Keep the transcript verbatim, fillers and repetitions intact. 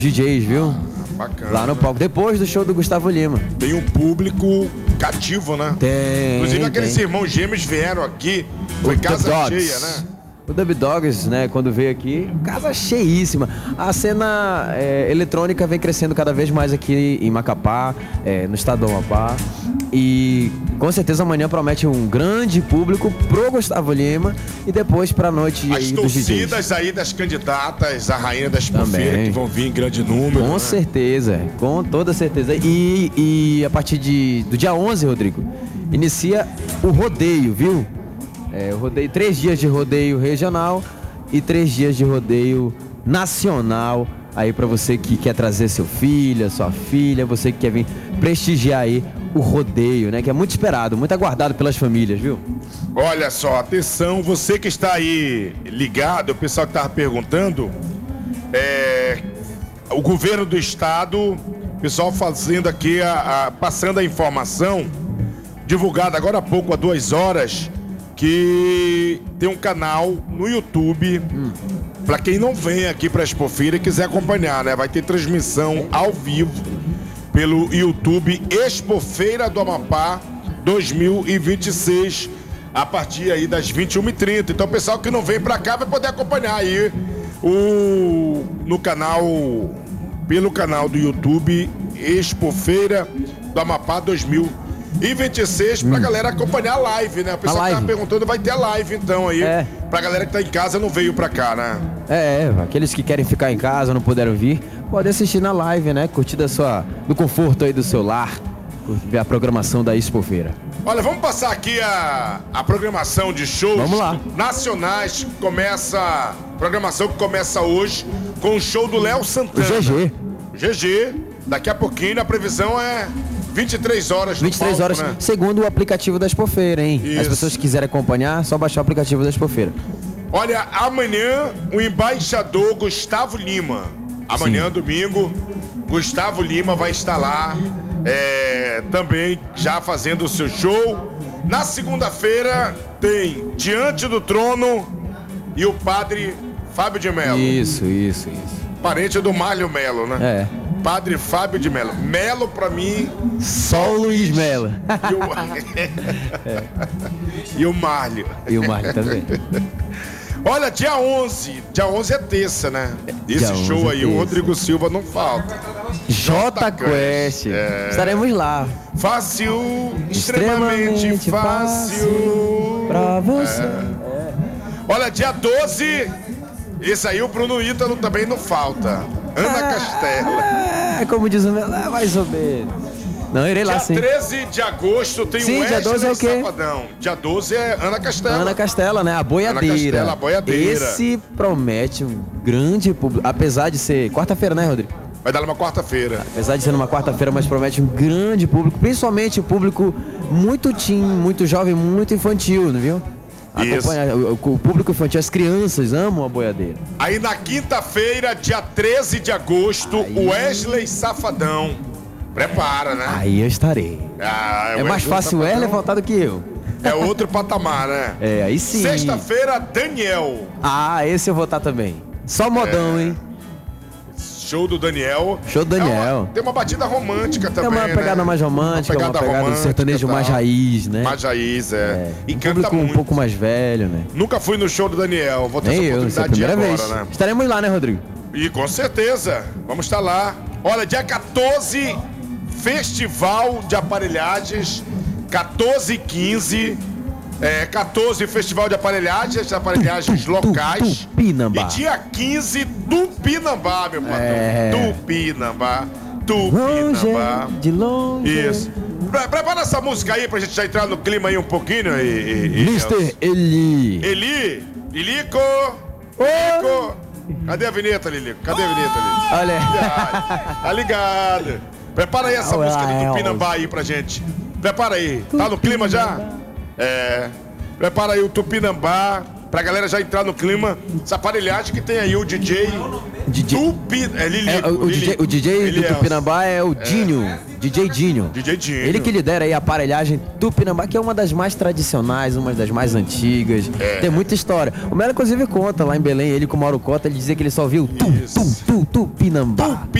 D Js, viu? Bacana. Lá no palco, depois do show do Gustavo Lima. Tem um público cativo, né? Tem. Inclusive aqueles tem. irmãos gêmeos vieram aqui. Foi casa cheia, né? O Dub Dogs, né, quando veio aqui, casa cheíssima. A cena é, eletrônica vem crescendo cada vez mais aqui em Macapá, é, no estado do Amapá. E com certeza amanhã promete um grande público pro Gustavo Lima e depois pra noite As aí dos D Js. torcidas aí das candidatas, a rainha da Expofeira, que vão vir em grande número. Com né? certeza, com toda certeza. E, e a partir de, do dia onze, Rodrigo, inicia o rodeio, viu? É, o rodeio, três dias de rodeio regional e três dias de rodeio nacional. Aí pra você que quer trazer seu filho, sua filha, você que quer vir prestigiar aí o rodeio, né? Que é muito esperado, muito aguardado pelas famílias, viu? Olha só, atenção, você que está aí ligado, o pessoal que estava perguntando, é, o governo do estado, o pessoal fazendo aqui, a, a, passando a informação, divulgada agora há pouco, há duas horas, que tem um canal no YouTube, hum. para quem não vem aqui para a Expofeira e quiser acompanhar, né? Vai ter transmissão ao vivo pelo YouTube Expofeira do Amapá dois mil e vinte e seis, a partir aí das vinte e uma e trinta. Então o pessoal que não vem para cá vai poder acompanhar aí o, no canal, pelo canal do YouTube Expofeira do Amapá dois mil e vinte e seis, pra hum. galera acompanhar a live, né? O pessoal que tá perguntando, vai ter a live então aí, é. pra galera que tá em casa não veio pra cá, né? É, aqueles que querem ficar em casa, não puderam vir, podem assistir na live, né? Curtir da sua, do conforto aí do seu lar, ver a programação da Expofeira. Olha, vamos passar aqui a, a programação de shows vamos lá. nacionais, que começa, programação que começa hoje com o show do Léo Santana. O G G. O G G, daqui a pouquinho, a previsão é vinte e três horas no vinte e três palco, horas, né? segundo o aplicativo da Expofeira, hein? Isso. As pessoas que quiserem acompanhar, só baixar o aplicativo da Expofeira. Olha, amanhã o embaixador Gustavo Lima, amanhã, Sim. domingo, Gustavo Lima vai estar lá, é, também já fazendo o seu show. Na segunda-feira tem Diante do Trono e o padre Fábio de Mello. Isso, isso, isso. Parente do Márlio Melo, né? É. Padre Fábio de Mello. Melo, pra mim, só o Luiz Melo. E o, é. e o Márlio. E o Márlio também. Olha, dia onze. Dia onze é terça, né? Esse show aí, é o Rodrigo Silva não falta. J Quest. É... Estaremos lá. Fácil, extremamente, extremamente fácil. fácil. Pra você. É. Olha, dia doze. Esse aí o Bruno Ítalo também não falta. Ana ah, Castela. É como diz o meu, é mais ou menos. Não, irei lá sim. Dia treze de agosto tem sim, o Wesley dia doze é o quê? Safadão. Dia doze é Ana Castela. Ana Castela, né? A boiadeira. Ana Castela, a boiadeira. Esse promete um grande público. Apesar de ser quarta-feira, né, Rodrigo? Vai dar numa quarta-feira. Apesar de ser numa quarta-feira, mas promete um grande público. Principalmente o público muito teen, muito jovem, muito infantil, não viu? O, o público infantil, as crianças amam a boiadeira. Aí na quinta-feira, dia treze de agosto, o Wesley Safadão. Prepara, né? Aí eu estarei. Ah, é mais fácil o Wesley voltar do que eu. É outro patamar, né? É, aí sim. Sexta-feira, Daniel. Ah, esse eu vou estar também. Só modão, é... hein? Show do Daniel. Show do Daniel. É uma, tem uma batida romântica também, Tem uma pegada né? mais romântica, uma pegada, uma pegada romântica, sertanejo mais raiz, né? Mais raiz, é. é. E um canta muito. Um pouco mais velho, né? Nunca fui no show do Daniel, vou ter Nem essa oportunidade eu, essa é a de ir vez. agora, né? Estaremos lá, né, Rodrigo? E com certeza, vamos estar lá. Olha, dia quatorze, Festival de Aparelhagens, quatorze e quinze... É, quatorze, Festival de Aparelhagens, aparelhagens tu, tu, locais. tu, Tupinambá. E dia quinze, Tupinambá, meu patrão. É... Tupinambá. Tupinambá. Longe, de longe. Isso. Pre prepara essa música aí pra gente já entrar no clima aí um pouquinho. E, e, e, mister Eli. Eli. Lilico. Lilico. Cadê a vinheta, Lilico? Cadê a vinheta, Lilico? Olha. Tá ligado. Prepara aí essa música de Tupinambá aí pra gente. Prepara aí. Tá no clima já? É, prepara aí o Tupinambá, pra galera já entrar no clima. Essa aparelhagem que tem aí o D J D J, Tupi, é Lilico, é, o, Lilico. D J, o D J Ele do é- Tupinambá é o Dinho, D J Dinho. D J Dinho. Ele que lidera aí a aparelhagem Tupinambá, que é uma das mais tradicionais, uma das mais antigas. É. Tem muita história. O Melo, inclusive, conta lá em Belém, ele com o Mauro Cota, ele dizia que ele só viu tu, tu, tu, Tupinambá.